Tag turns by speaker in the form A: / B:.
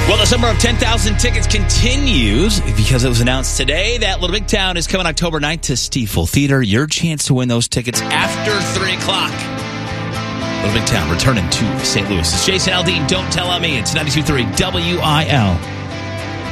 A: Well, the summer of 10,000 tickets continues because it was announced today that Little Big Town is coming October 9th to Stiefel Theater. Your chance to win those tickets after 3 o'clock. Little Big Town returning to St. Louis. It's Jason Aldean. Don't tell on me. It's 92.3 WIL.